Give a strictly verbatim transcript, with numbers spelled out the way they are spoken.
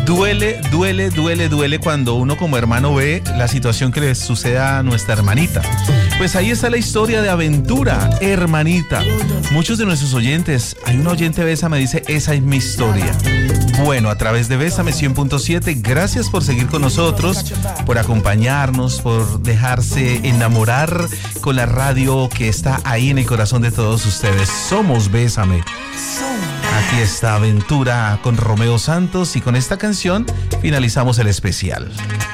Duele, duele, duele, duele cuando uno como hermano ve la situación que le sucede a nuestra hermanita. Pues ahí está la historia de Aventura, hermanita. Muchos de nuestros oyentes, hay un oyente Bésame, dice, esa es mi historia. Bueno, a través de Bésame cien punto siete, gracias por seguir con nosotros, por acompañarnos, por dejarse enamorar con la radio que está ahí en el corazón de todos ustedes. Somos Bésame. Aquí está Aventura con Romeo Santos y con esta canción finalizamos el especial.